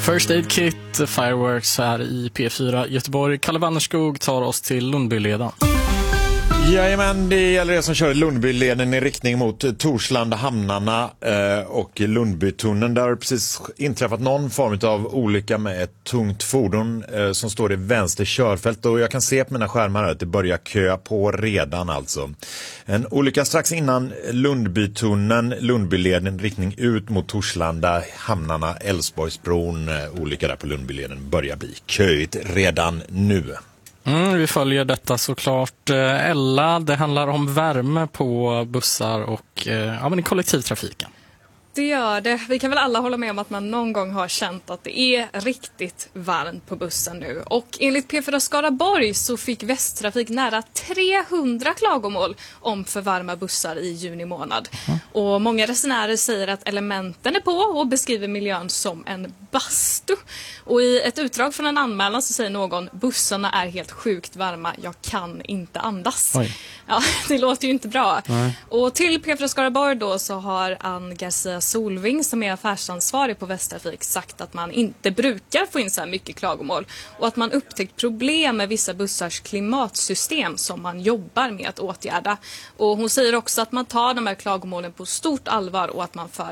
First Aid Kit, Fireworks här i P4 Göteborg. Kalle Wannerskog tar oss till Lundbyleden. Jajamän, det gäller det som kör Lundbyleden i riktning mot Torslanda hamnarna och Lundbytunneln. Där har det precis inträffat någon form av olycka med ett tungt fordon som står i vänster körfält. Och jag kan se på mina skärmar att det börjar köa på redan alltså. En olycka strax innan Lundbytunneln, Lundbyleden i riktning ut mot Torslanda hamnarna, Älvsborgsbron. Olycka där på Lundbyleden börjar bli köigt redan nu. Vi följer detta såklart. Ella, det handlar om värme på bussar och i kollektivtrafiken. Det gör det. Vi kan väl alla hålla med om att man någon gång har känt att det är riktigt varmt på bussen nu. Och enligt P4 Skaraborg så fick Västtrafik nära 300 klagomål om för varma bussar i juni månad. Och många resenärer säger att elementen är på och beskriver miljön som en bastu. Och i ett utdrag från en anmälan så säger någon: bussarna är helt sjukt varma, jag kan inte andas. Oj. Ja, det låter ju inte bra. Nej. Och till P4 Skaraborg då så har Ann Garcia Solving, som är affärsansvarig på Västtrafik, sagt att man inte brukar få in så här mycket klagomål och att man upptäckt problem med vissa bussars klimatsystem som man jobbar med att åtgärda. Och hon säger också att man tar de här klagomålen på stort allvar och att man för